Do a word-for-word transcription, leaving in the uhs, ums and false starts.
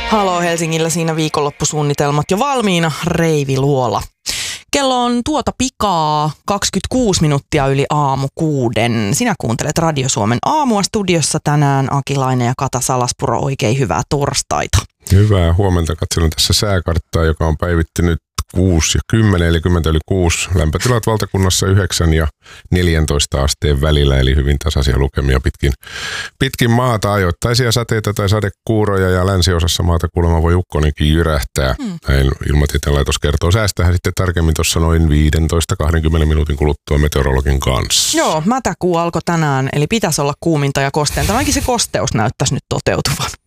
Halo Helsingillä siinä viikonloppusuunnitelmat jo valmiina, Reivi Luola. Kello on tuota pikaa kaksikymmentäkuusi minuuttia yli aamu kuuden. Sinä kuuntelet Radio Suomen aamua, studiossa tänään Akilainen ja Kata Salaspuro. Oikein hyvää torstaita. Hyvää huomenta. Katselen tässä sääkarttaa, joka on päivittynyt kuusi ja kymmenen, eli kymmenen yli kuusi. Lämpötilat valtakunnassa yhdeksän ja neljäntoista asteen välillä, eli hyvin tasaisia lukemia pitkin, pitkin maata. Ajoittaisia sateita tai sadekuuroja ja länsiosassa maata kuulemma voi ukkonenkin jyrähtää. Hmm. Näin Ilmatieteen laitos kertoo. Säästähän sitten tarkemmin tuossa noin viisitoista kaksikymmentä minuutin kuluttua meteorologin kanssa. Joo, mätäkuu alkoi tänään, eli pitäisi olla kuuminta ja kosteinta. Ainakin se kosteus näyttäisi nyt toteutuvan.